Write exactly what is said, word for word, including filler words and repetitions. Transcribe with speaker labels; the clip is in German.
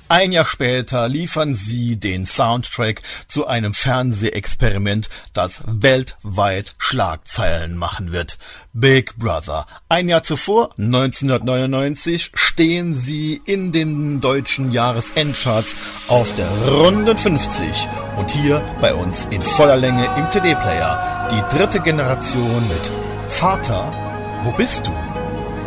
Speaker 1: Ein Jahr später liefern sie den Soundtrack zu einem Fernsehexperiment, das weltweit Schlagzeilen machen wird. Big Brother. Ein Jahr zuvor, neunzehnhundertneunundneunzig, stehen sie in den deutschen Jahresendcharts auf der Runde fünfzig und hier bei uns in voller Länge im C D-Player. Die dritte Generation mit Vater, wo bist du?